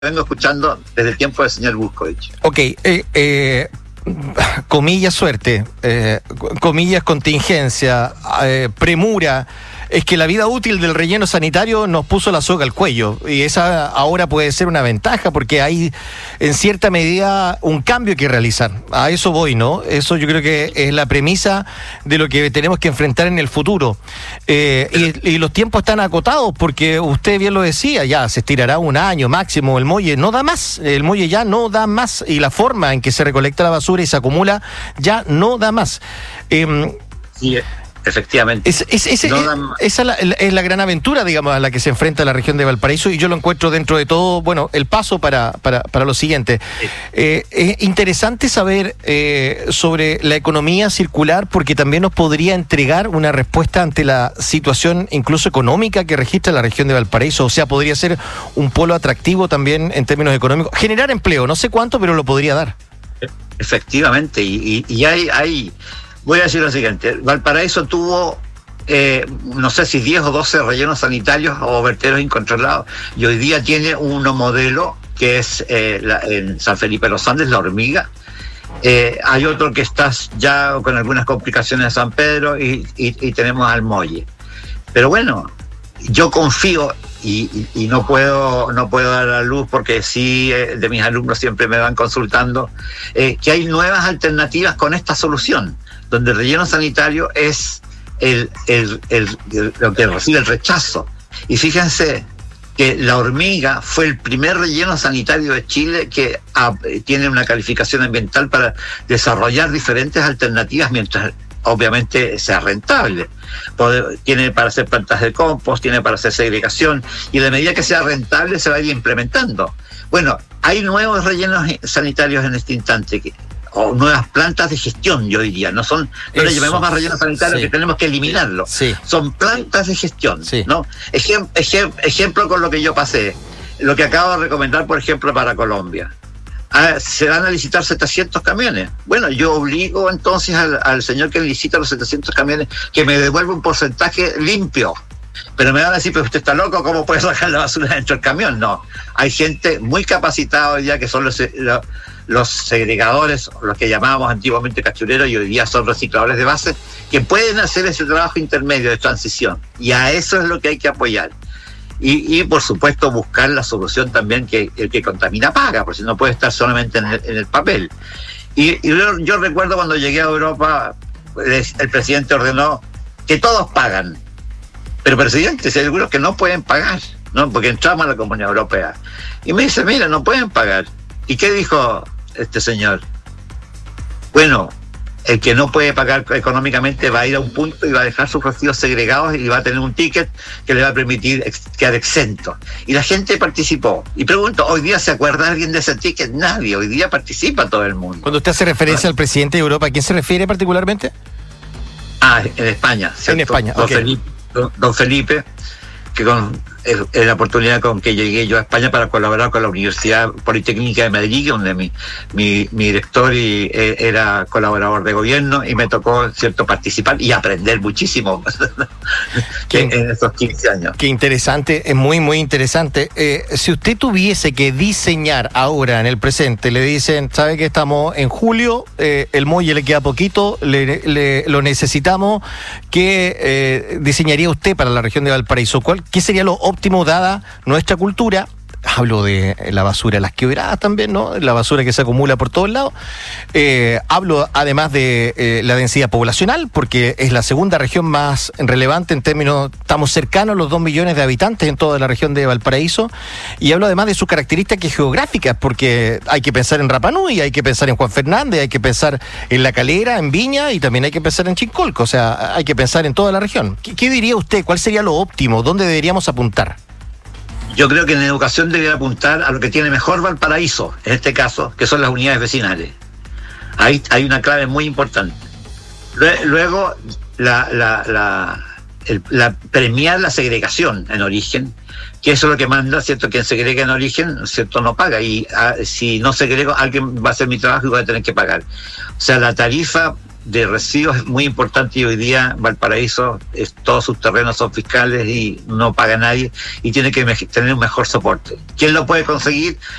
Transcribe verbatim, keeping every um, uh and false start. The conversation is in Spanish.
vengo escuchando desde el tiempo del señor Buscovich. Ok, eh, eh, comillas suerte, eh, comillas contingencia, eh, premura. Es que la vida útil del relleno sanitario nos puso la soga al cuello y esa ahora puede ser una ventaja porque hay en cierta medida un cambio que realizar. A eso voy, ¿no? Eso yo creo que es la premisa de lo que tenemos que enfrentar en el futuro. Eh, y, y los tiempos están acotados porque usted bien lo decía, ya se estirará un año máximo, el muelle no da más, el muelle ya no da más y la forma en que se recolecta la basura y se acumula ya no da más. Eh, sí. Efectivamente. Es, es, es, no es, dan... esa es la, es la gran aventura, digamos, a la que se enfrenta la región de Valparaíso y yo lo encuentro dentro de todo, bueno, el paso para, para, para lo siguiente. Sí. Eh, es interesante saber eh, sobre la economía circular porque también nos podría entregar una respuesta ante la situación incluso económica que registra la región de Valparaíso. O sea, podría ser un polo atractivo también en términos económicos. Generar empleo, no sé cuánto, pero lo podría dar. Efectivamente, y, y, y hay... hay... Voy a decir lo siguiente, Valparaíso tuvo, eh, no sé si diez o doce rellenos sanitarios o vertederos incontrolados, y hoy día tiene uno modelo, que es eh, la, en San Felipe de los Andes, La Hormiga. Eh, hay otro que está ya con algunas complicaciones en San Pedro, y, y, y tenemos al Molle. Pero bueno, yo confío, y, y, y no puedo no puedo dar a luz, porque sí, eh, de mis alumnos siempre me van consultando, eh, que hay nuevas alternativas con esta solución, donde el relleno sanitario es el, el, el, el, lo que recibe el rechazo. Y fíjense que La Hormiga fue el primer relleno sanitario de Chile que ah, tiene una calificación ambiental para desarrollar diferentes alternativas mientras obviamente sea rentable. Poder, tiene para hacer plantas de compost, tiene para hacer segregación, y a medida que sea rentable se va a ir implementando. Bueno, hay nuevos rellenos sanitarios en este instante que o nuevas plantas de gestión, yo diría, no son, no le llamemos más relleno sanitario, sí, que tenemos que eliminarlo, sí. Son plantas de gestión, sí. ¿No? Ejem, ejem, ejemplo con lo que yo pasé, lo que acabo de recomendar, por ejemplo, para Colombia. Ah, se van a licitar setecientos camiones. Bueno, yo obligo entonces al, al señor que licita los setecientos camiones que me devuelva un porcentaje limpio. Pero me van a decir, pero usted está loco, ¿cómo puede sacar la basura dentro del camión? No, hay gente muy capacitada hoy día que son los, los, los segregadores, los que llamábamos antiguamente cachureros y hoy día son recicladores de base, que pueden hacer ese trabajo intermedio de transición, y a eso es lo que hay que apoyar. Y, y por supuesto buscar la solución también que el que contamina paga, porque si no puede estar solamente en el, en el papel. Y, y yo, yo recuerdo cuando llegué a Europa, el, el presidente ordenó que todos pagan. Pero presidente, si hay algunos que no pueden pagar, ¿no? Porque entramos a la Comunidad Europea. Y me dice, mira, no pueden pagar. ¿Y qué dijo este señor? Bueno, el que no puede pagar económicamente va a ir a un punto y va a dejar sus residuos segregados y va a tener un ticket que le va a permitir ex- quedar exento. Y la gente participó. Y pregunto, ¿hoy día se acuerda alguien de ese ticket? Nadie. Hoy día participa todo el mundo. Cuando usted hace referencia ¿no? al presidente de Europa, ¿a quién se refiere particularmente? Ah, en España, ¿cierto? En España, Don okay. Felipe. Don Felipe, que con es, es la oportunidad con que llegué yo a España para colaborar con la Universidad Politécnica de Madrid, donde mi, mi, mi director y, eh, era colaborador de gobierno, y me tocó, cierto, participar y aprender muchísimo que, en estos quince años. Qué interesante, es muy, muy interesante. Eh, si usted tuviese que diseñar ahora, en el presente, le dicen, ¿sabe que estamos en julio? Eh, el muelle le queda poquito, le, le, lo necesitamos. ¿Qué eh, diseñaría usted para la región de Valparaíso? ¿Cuál, ¿Qué sería lo óptimo dada nuestra cultura? Hablo de la basura, las quebradas también, ¿no? La basura que se acumula por todos lados. Eh, hablo además de eh, la densidad poblacional, porque es la segunda región más relevante en términos, estamos cercanos a los dos millones de habitantes en toda la región de Valparaíso. Y hablo además de sus características geográficas, porque hay que pensar en Rapa Nui, hay que pensar en Juan Fernández, hay que pensar en La Calera, en Viña, y también hay que pensar en Chincolco. O sea, hay que pensar en toda la región. ¿Qué, qué diría usted? ¿Cuál sería lo óptimo? ¿Dónde deberíamos apuntar? Yo creo que en educación debería apuntar a lo que tiene mejor Valparaíso, en este caso, que son las unidades vecinales. Ahí hay una clave muy importante. Luego, la, la, la, el, la premiar la segregación en origen, que eso es lo que manda, ¿cierto? Quien segrega en origen, ¿cierto? No paga. Y a, si no segrego, alguien va a hacer mi trabajo y va a tener que pagar. O sea, la tarifa de residuos es muy importante, y hoy día Valparaíso, es, todos sus terrenos son fiscales y no paga nadie, y tiene que me, tener un mejor soporte. ¿Quién lo puede conseguir?